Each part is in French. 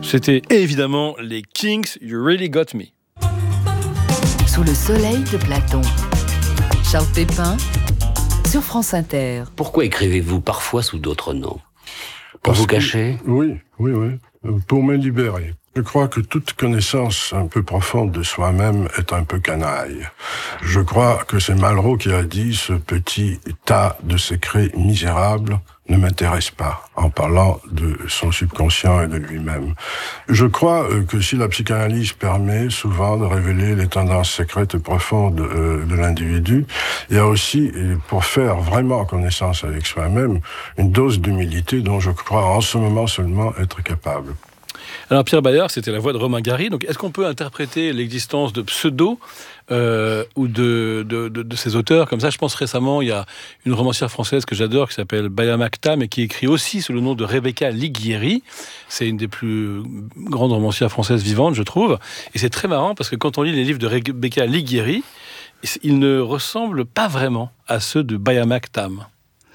C'était évidemment les Kings, You Really Got Me. Sous le soleil de Platon. Charles Pépin, sur France Inter. Pourquoi écrivez-vous parfois sous d'autres noms? Pour vous cacher? Oui. Pour me libérer. Je crois que toute connaissance un peu profonde de soi-même est un peu canaille. Je crois que c'est Malraux qui a dit « ce petit tas de secrets misérables ne m'intéresse pas », en parlant de son subconscient et de lui-même. Je crois que si la psychanalyse permet souvent de révéler les tendances secrètes et profondes de l'individu, il y a aussi, pour faire vraiment connaissance avec soi-même, une dose d'humilité dont je crois en ce moment seulement être capable. Alors Pierre Bayard, c'était la voix de Romain Gary. Donc est-ce qu'on peut interpréter l'existence de pseudos ou de ces auteurs comme ça? Je pense récemment, il y a une romancière française que j'adore qui s'appelle Bayam Tam et qui écrit aussi sous le nom de Rebecca Liguieri. C'est une des plus grandes romancières françaises vivantes, je trouve. Et c'est très marrant parce que quand on lit les livres de Rebecca Liguieri, ils ne ressemblent pas vraiment à ceux de Bayam Tam.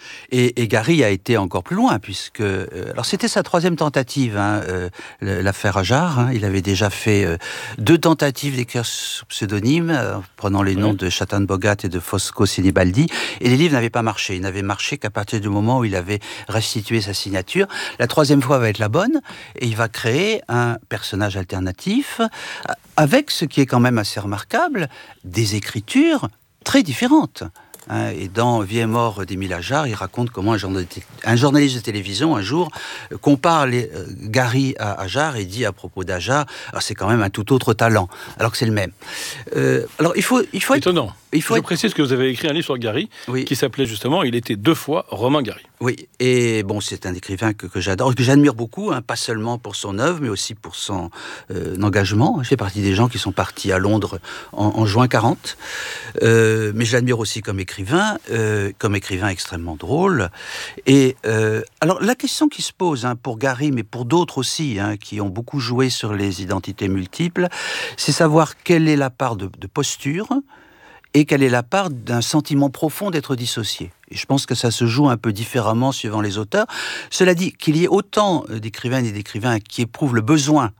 Et Gary a été encore plus loin, puisque... alors c'était sa troisième tentative, l'affaire Ajar. Il avait déjà fait 2 tentatives d'écrire sous pseudonyme, prenant les noms de Chatan Bogat et de Fosco Sinibaldi, et les livres n'avaient pas marché. Ils n'avaient marché qu'à partir du moment où il avait restitué sa signature. La troisième fois va être la bonne, et il va créer un personnage alternatif, avec ce qui est quand même assez remarquable, des écritures très différentes. Et dans Vie et mort d'Émile Ajar, il raconte comment un journaliste de télévision, un jour, compare Gary à Ajar et dit à propos d'Ajar, c'est quand même un tout autre talent, alors que c'est le même. Alors il faut étonnant. Je précise que vous avez écrit un livre sur Gary, qui s'appelait justement « Il était 2 fois Romain Gary ». Oui, et bon, c'est un écrivain que j'adore, que j'admire beaucoup, pas seulement pour son œuvre, mais aussi pour son engagement. Je fais partie des gens qui sont partis à Londres en juin 40, mais je l'admire aussi comme écrivain extrêmement drôle. Et alors, la question qui se pose pour Gary, mais pour d'autres aussi, qui ont beaucoup joué sur les identités multiples, c'est savoir quelle est la part de posture et quelle est la part d'un sentiment profond d'être dissocié. Et je pense que ça se joue un peu différemment suivant les auteurs. Cela dit, qu'il y ait autant d'écrivaines et d'écrivains qui éprouvent le besoin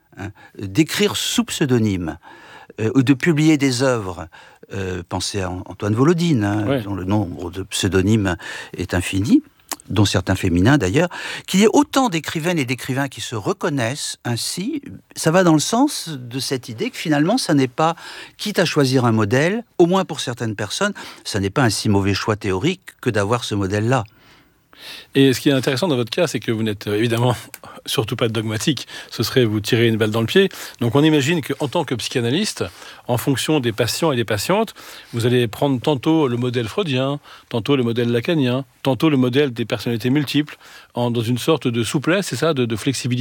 d'écrire sous pseudonyme ou de publier des œuvres, pensez à Antoine Volodine, dont le nombre de pseudonymes est infini, dont certains féminins d'ailleurs, qu'il y ait autant d'écrivaines et d'écrivains qui se reconnaissent ainsi, ça va dans le sens de cette idée que finalement, ça n'est pas, quitte à choisir un modèle, au moins pour certaines personnes, ça n'est pas un si mauvais choix théorique que d'avoir ce modèle-là. Et ce qui est intéressant dans votre cas, c'est que vous n'êtes évidemment surtout pas dogmatique, ce serait vous tirer une balle dans le pied. Donc on imagine qu'en tant que psychanalyste, en fonction des patients et des patientes, vous allez prendre tantôt le modèle freudien, tantôt le modèle lacanien, tantôt le modèle des personnalités multiples, dans une sorte de souplesse, c'est ça, de flexibilité ?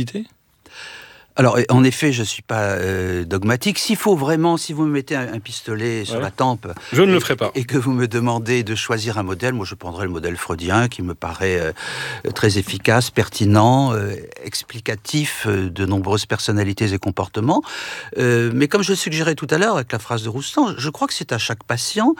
Alors, en effet, je ne suis pas dogmatique. S'il faut vraiment, si vous me mettez un pistolet sur la tempe... Je ne le ferai pas. Et que vous me demandez de choisir un modèle, moi je prendrai le modèle freudien, qui me paraît très efficace, pertinent, explicatif de nombreuses personnalités et comportements. Mais comme je le suggérais tout à l'heure avec la phrase de Roustan, je crois que c'est à chaque patient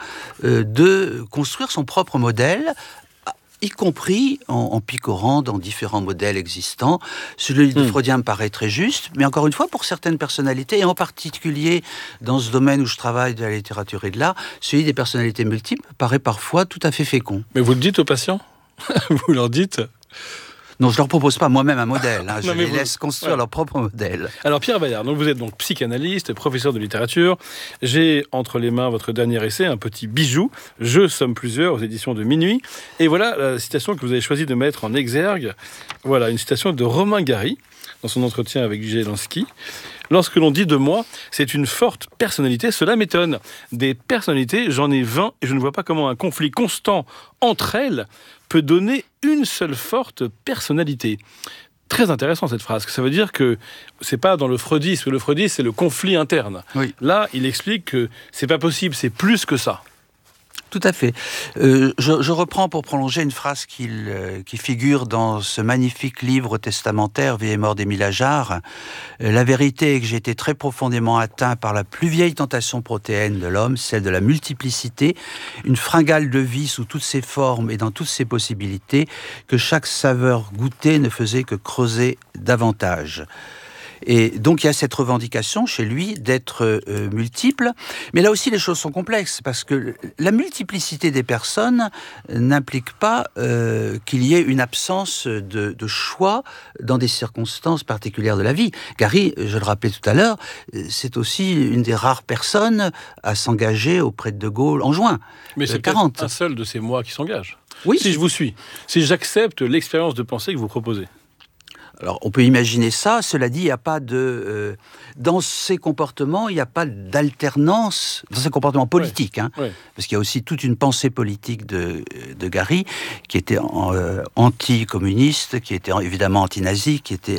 de construire son propre modèle, y compris en picorant dans différents modèles existants. Celui de Freudien me paraît très juste, mais encore une fois, pour certaines personnalités, et en particulier dans ce domaine où je travaille de la littérature et de l'art, celui des personnalités multiples paraît parfois tout à fait fécond. Mais vous le dites aux patients ? Vous leur dites ? Non, je ne leur propose pas moi-même un modèle. Je les laisse construire leur propre modèle. Alors Pierre Bayard, donc vous êtes donc psychanalyste, professeur de littérature. J'ai entre les mains votre dernier essai, un petit bijou. Je somme plusieurs aux éditions de Minuit. Et voilà la citation que vous avez choisi de mettre en exergue. Voilà, une citation de Romain Gary, dans son entretien avec Zelensky. Lorsque l'on dit de moi, c'est une forte personnalité, cela m'étonne. Des personnalités, j'en ai 20 et je ne vois pas comment un conflit constant entre elles peut donner une seule forte personnalité. Très intéressant cette phrase, ça veut dire que c'est pas dans le freudisme. Le freudisme, c'est le conflit interne. Oui. Là, il explique que c'est pas possible, c'est plus que ça. Tout à fait. Je reprends pour prolonger une phrase qui figure dans ce magnifique livre testamentaire, Vie et mort d'Émile Ajar. La vérité est que j'ai été très profondément atteint par la plus vieille tentation protéenne de l'homme, celle de la multiplicité, une fringale de vie sous toutes ses formes et dans toutes ses possibilités, que chaque saveur goûtée ne faisait que creuser davantage. Et donc il y a cette revendication chez lui d'être multiple. Mais là aussi, les choses sont complexes, parce que la multiplicité des personnes n'implique pas qu'il y ait une absence de choix dans des circonstances particulières de la vie. Gary, je le rappelais tout à l'heure, c'est aussi une des rares personnes à s'engager auprès de De Gaulle en juin. Mais c'est 40. un seul de ces mois qui s'engage. Oui, si je vous suis, si j'accepte l'expérience de pensée que vous proposez. Alors, on peut imaginer ça. Cela dit, il n'y a pas de... dans ces comportements, il n'y a pas d'alternance, dans ces comportements politiques. Parce qu'il y a aussi toute une pensée politique de Gary, qui était anti-communiste, qui était évidemment anti-nazi, qui était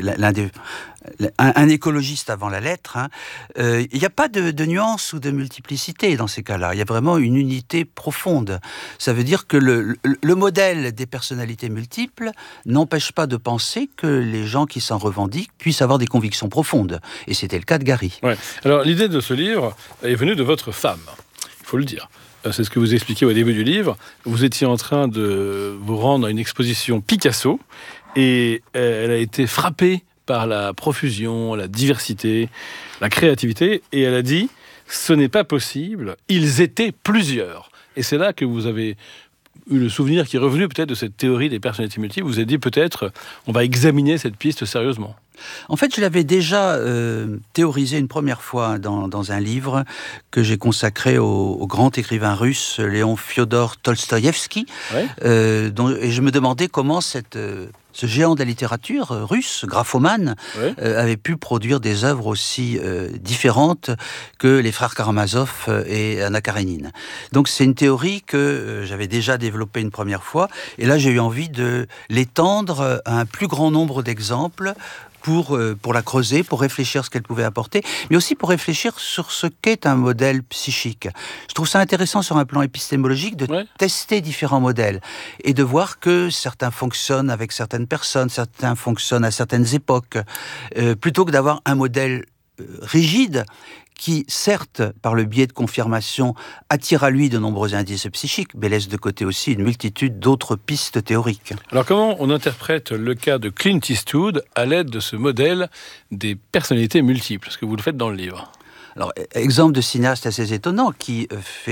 un écologiste avant la lettre. Il n'y a pas de nuance ou de multiplicité dans ces cas-là. Il y a vraiment une unité profonde. Ça veut dire que le modèle des personnalités multiples n'empêche pas de penser que les gens qui s'en revendiquent puissent avoir des convictions profondes. Et c'était le cas de Gary. Ouais. Alors, l'idée de ce livre est venue de votre femme, il faut le dire. C'est ce que vous expliquez au début du livre. Vous étiez en train de vous rendre à une exposition Picasso et elle a été frappée par la profusion, la diversité, la créativité, et elle a dit « ce n'est pas possible, ils étaient plusieurs ». Et c'est là que vous avez eu le souvenir qui est revenu peut-être de cette théorie des personnalités multiples. Vous avez dit peut-être on va examiner cette piste sérieusement. En fait, je l'avais déjà théorisé une première fois dans un livre que j'ai consacré au grand écrivain russe Léon Fyodor Tolstoïevski, et je me demandais comment ce géant de la littérature russe, graphomane, avait pu produire des œuvres aussi différentes que les frères Karamazov et Anna Karénine. Donc c'est une théorie que j'avais déjà développée une première fois, et là j'ai eu envie de l'étendre à un plus grand nombre d'exemples pour la creuser, pour réfléchir ce qu'elle pouvait apporter, mais aussi pour réfléchir sur ce qu'est un modèle psychique. Je trouve ça intéressant sur un plan épistémologique de tester différents modèles et de voir que certains fonctionnent avec certaines personnes, certains fonctionnent à certaines époques, plutôt que d'avoir un modèle rigide qui, certes, par le biais de confirmation, attire à lui de nombreux indices psychiques, mais laisse de côté aussi une multitude d'autres pistes théoriques. Alors comment on interprète le cas de Clint Eastwood à l'aide de ce modèle des personnalités multiples, ce que vous le faites dans le livre? Alors, exemple de cinéaste assez étonnant qui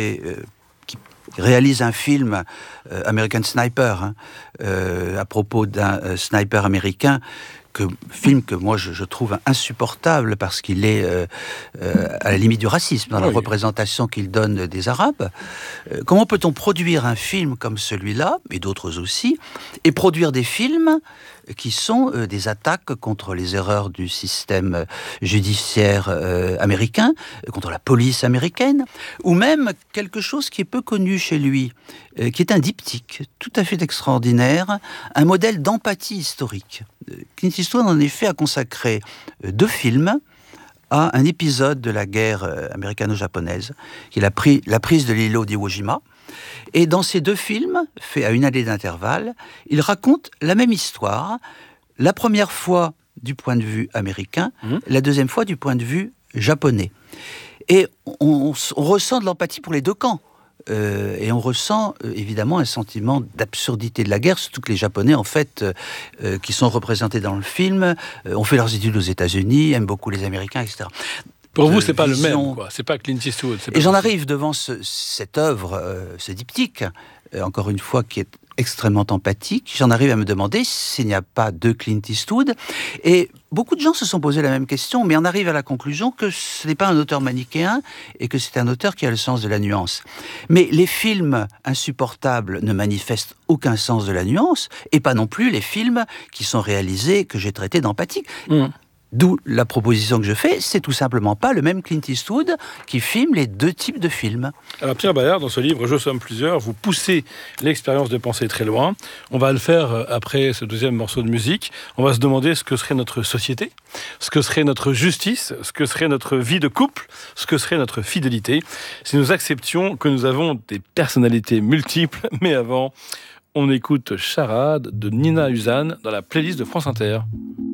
réalise un film American Sniper, à propos d'un sniper américain, film que moi je trouve insupportable parce qu'il est à la limite du racisme dans la représentation qu'il donne des Arabes. Comment peut-on produire un film comme celui-là, et d'autres aussi, et produire des films qui sont des attaques contre les erreurs du système judiciaire américain, contre la police américaine, ou même quelque chose qui est peu connu chez lui, qui est un diptyque tout à fait extraordinaire, un modèle d'empathie historique. Clint Eastwood, en effet, a consacré 2 films à un épisode de la guerre américano-japonaise, qui est la prise de l'îlot d'Iwo Jima. Et dans ces 2 films, faits à 1 année d'intervalle, il raconte la même histoire, la première fois du point de vue américain, la deuxième fois du point de vue japonais. Et on ressent de l'empathie pour les 2 camps. Et on ressent évidemment un sentiment d'absurdité de la guerre, surtout que les Japonais, en fait, qui sont représentés dans le film, ont fait leurs études aux États-Unis, aiment beaucoup les Américains, etc. Pour vous, c'est pas le même, quoi. C'est pas Clint Eastwood. Et j'en arrive devant cette œuvre, ce diptyque, encore une fois, qui est extrêmement empathique. J'en arrive à me demander s'il n'y a pas 2 Clint Eastwood. Et beaucoup de gens se sont posé la même question, mais on arrive à la conclusion que ce n'est pas un auteur manichéen et que c'est un auteur qui a le sens de la nuance. Mais les films insupportables ne manifestent aucun sens de la nuance, et pas non plus les films qui sont réalisés, que j'ai traités d'empathique. D'où la proposition que je fais, c'est tout simplement pas le même Clint Eastwood qui filme les 2 types de films. Alors Pierre Bayard, dans ce livre « Je somme plusieurs », vous poussez l'expérience de pensée très loin. On va le faire après ce 2e morceau de musique. On va se demander ce que serait notre société, ce que serait notre justice, ce que serait notre vie de couple, ce que serait notre fidélité, si nous acceptions que nous avons des personnalités multiples. Mais avant, on écoute Charade de Nina Uzan dans la playlist de France Inter.